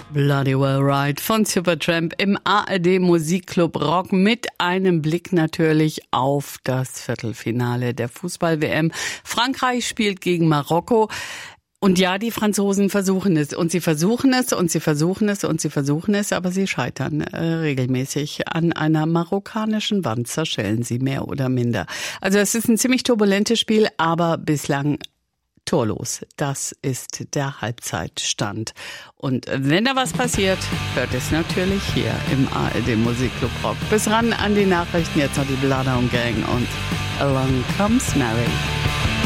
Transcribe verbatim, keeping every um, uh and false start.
Bloody Well Right von Supertramp im A R D Musikclub Rock mit einem Blick natürlich auf das Viertelfinale der Fußball-W M. Frankreich spielt gegen Marokko. Und ja, die Franzosen versuchen es und sie versuchen es und sie versuchen es und sie versuchen es, aber sie scheitern äh, regelmäßig. An einer marokkanischen Wand zerschellen sie mehr oder minder. Also es ist ein ziemlich turbulentes Spiel, aber bislang torlos. Das ist der Halbzeitstand. Und wenn da was passiert, hört es natürlich hier im A R D Musikclub Rock. Bis ran an die Nachrichten, jetzt noch die Bloodhound Gang und Along Comes Mary.